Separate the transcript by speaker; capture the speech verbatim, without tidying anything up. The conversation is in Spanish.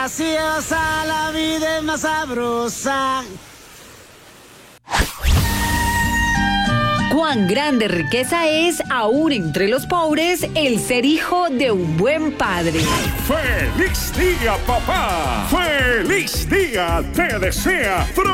Speaker 1: graciosa, la vida es más sabrosa.
Speaker 2: Cuán grande riqueza es, aún entre los pobres, el ser hijo de un buen padre.
Speaker 3: ¡Feliz día, papá! ¡Feliz día! Te desea